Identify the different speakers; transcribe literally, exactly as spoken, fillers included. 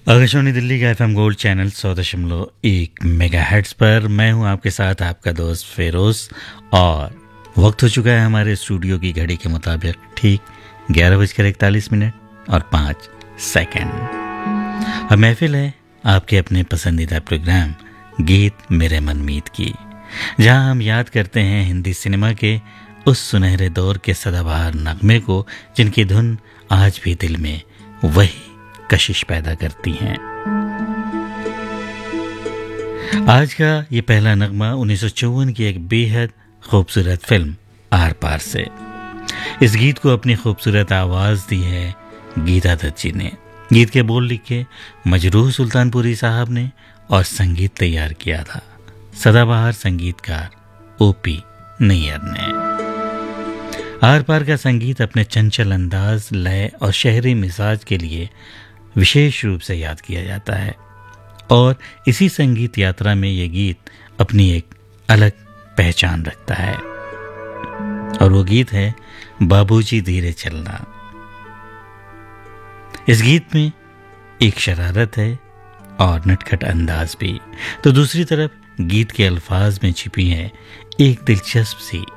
Speaker 1: आकाशवाणी दिल्ली का FM gold channel सौ दशमलव एक मेगा हेड्स पर मैं हूं आपके साथ आपका दोस्त फेरोज। और वक्त हो चुका है हमारे स्टूडियो की घड़ी के मुताबिक ठीक ग्यारह बजकर इकतालीस मिनट और पाँच सेकंड। और महफिल है आपके अपने पसंदीदा प्रोग्राम गीत मेरे मनमीत की, जहां हम याद करते हैं हिंदी सिनेमा के उस सुनहरे दौर के सदाबहार नगमे को जिनकी धुन आज भी दिल में वही कशिश पैदा करती हैं। आज का ये पहला नगमा उन्नीस सौ चौवन की एक बेहद खूबसूरत फिल्म आर पार से। इस गीत को अपनी खूबसूरत आवाज़ दी है गीता दत्त जी ने। गीत के बोल लिखे मजरूह सुल्तानपुरी साहब ने और संगीत तैयार किया था सदाबहार संगीतकार ओपी नैयर ने। आर पार का संगीत अपने चंचल अंदाज, लय और शहरी मिजाज के लिए विशेष रूप से याद किया जाता है। और इसी संगीत यात्रा में ये गीत अपनी एक अलग पहचान रखता है और वो गीत है बाबूजी धीरे चलना। इस गीत में एक शरारत है और नटखट अंदाज भी, तो दूसरी तरफ गीत के अल्फाज में छिपी है एक दिलचस्प सी